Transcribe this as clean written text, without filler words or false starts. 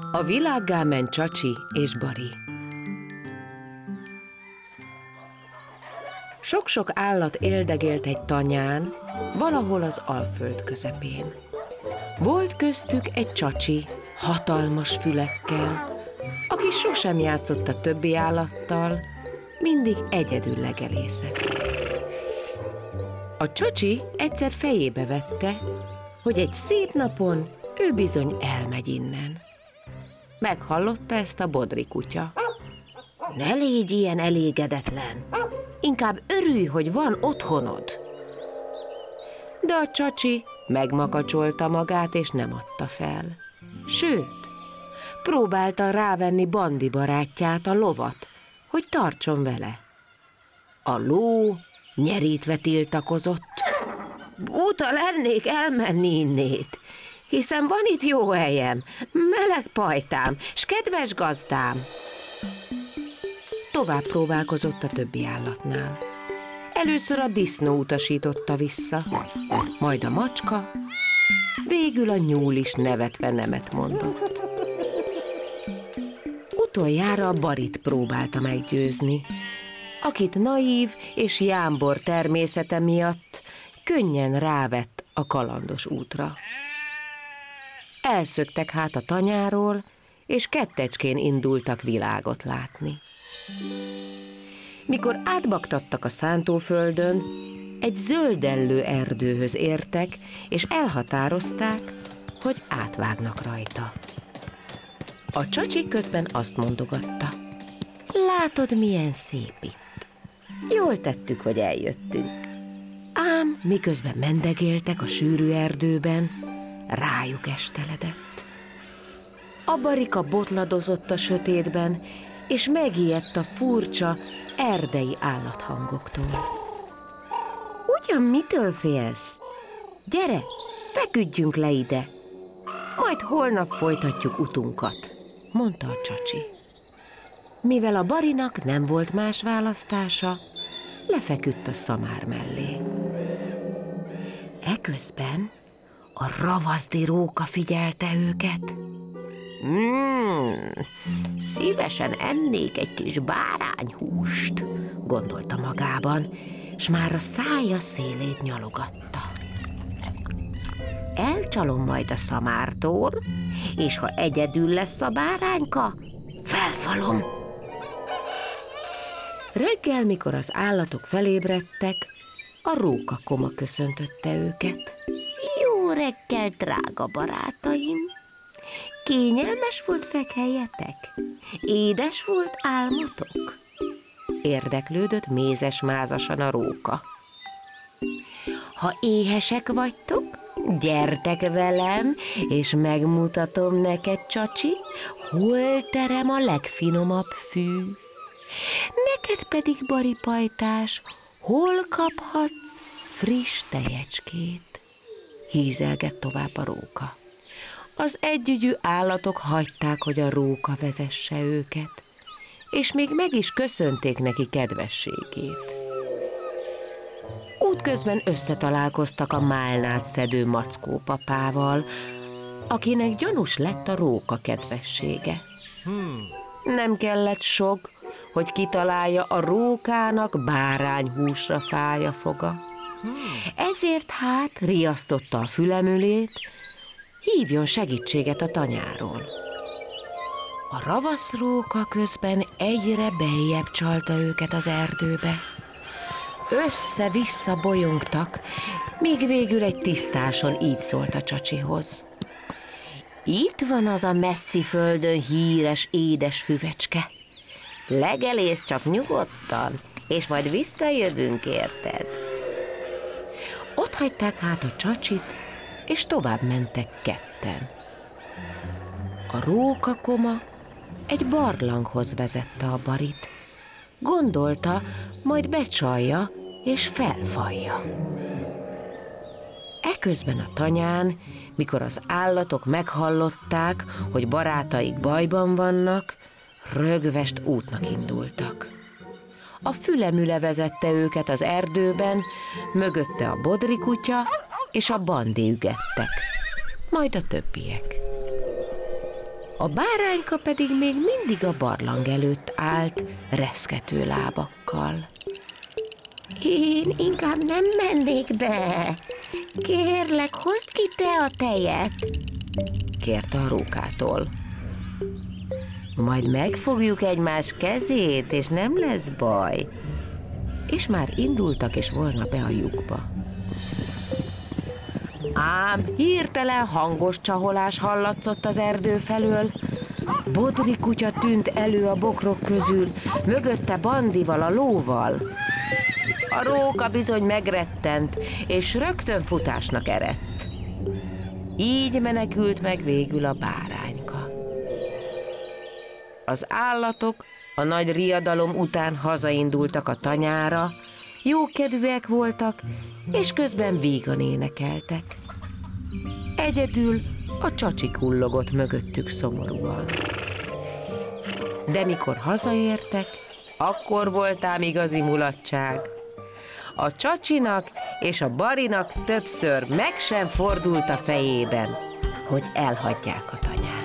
A világgá ment Csacsi és Bari. Sok-sok állat éldegélt egy tanyán, valahol az Alföld közepén. Volt köztük egy Csacsi, hatalmas fülekkel, aki sosem játszott a többi állattal, mindig egyedül legelészett. A Csacsi egyszer fejébe vette, hogy egy szép napon ő bizony elmegy innen. Meghallotta ezt a Bodri kutya. Ne légy ilyen elégedetlen, inkább örülj, hogy van otthonod. De a Csacsi megmakacsolta magát, és nem adta fel. Sőt, próbálta rávenni Bandi barátját, a lovat, hogy tartson vele. A ló nyerítve tiltakozott. Buta lennék elmenni innét, hiszen van itt jó helyem, meleg pajtám, s kedves gazdám. Tovább próbálkozott a többi állatnál. Először a disznó utasította vissza, majd a macska, végül a nyúl is nevetve nemet mondott. Utoljára a Barit próbálta meggyőzni, akit naív és jámbor természete miatt könnyen rávett a kalandos útra. Elszöktek hát a tanyáról, és kettecskén indultak világot látni. Mikor átbaktattak a szántóföldön, egy zöldellő erdőhöz értek, és elhatározták, hogy átvágnak rajta. A Csacsi közben azt mondogatta: látod, milyen szép itt. Jól tettük, hogy eljöttünk. Ám miközben mendegéltek a sűrű erdőben, rájuk esteledett. A Barika botladozott a sötétben, és megijedt a furcsa, erdei állathangoktól. Ugyan mitől félsz? Gyere, feküdjünk le ide, majd holnap folytatjuk utunkat, mondta a Csacsi. Mivel a Barinak nem volt más választása, lefeküdt a szamár mellé. Eközben a ravaszdi róka figyelte őket. Szívesen ennék egy kis bárányhúst, gondolta magában, s már a szája szélét nyalogatta. Elcsalom majd a szamártól, és ha egyedül lesz a bárányka, felfalom. Reggel, mikor az állatok felébredtek, a rókakoma köszöntötte őket. Jó reggel, drága barátaim! Kényelmes volt fekhelyetek? Édes volt álmotok? Érdeklődött mézes-mázasan a róka. Ha éhesek vagytok, gyertek velem, és megmutatom neked, Csacsi, hol terem a legfinomabb fű. Neked pedig, Bari pajtás, hol kaphatsz friss tejecskét? Hízelgett tovább a róka. Az együgyű állatok hagyták, hogy a róka vezesse őket, és még meg is köszönték neki kedvességét. Útközben összetalálkoztak a málnát szedő Mackó papával, akinek gyanús lett a róka kedvessége. Nem kellett sok, hogy kitalálja, a rókának bárányhúsra fáj a foga. Ezért hát riasztotta a fülemülét, hívjon segítséget a tanyáról. A ravaszróka közben egyre beljebb csalta őket az erdőbe. Össze-vissza bolyongtak, míg végül egy tisztáson így szólt a Csacsihoz. Itt van az a messzi földön híres édes füvecske. Legelész csak nyugodtan, és majd visszajövünk, érted? Ott hagyták hát a Csacsit, és tovább mentek ketten. A rókakoma egy barlanghoz vezette a Barit. Gondolta, majd becsalja és felfalja. Eközben a tanyán, mikor az állatok meghallották, hogy barátaik bajban vannak, rögvest útnak indultak. A fülemüle vezette őket az erdőben, mögötte a Bodri kutya és a Bandi ügettek, majd a többiek. A bárányka pedig még mindig a barlang előtt állt, reszkető lábakkal. Én inkább nem mennék be. Kérlek, hozd ki te a tejet, kérte a rókától. majd megfogjuk egymás kezét, és nem lesz baj. És már indultak is volna be a lyukba. Ám hirtelen hangos csaholás hallatszott az erdő felől. Bodri kutya tűnt elő a bokrok közül, mögötte Bandival, a lóval. A róka bizony megrettent, és rögtön futásnak eredt. Így menekült meg végül a bárányka. Az állatok a nagy riadalom után hazaindultak a tanyára, jókedvűek voltak, és közben vígan énekeltek. Egyedül a csacsi kullogott mögöttük szomorúan. De mikor hazaértek, akkor volt ám igazi mulatság. A csacsinak és a barinak többször meg sem fordult a fejében, hogy elhagyják a tanyát.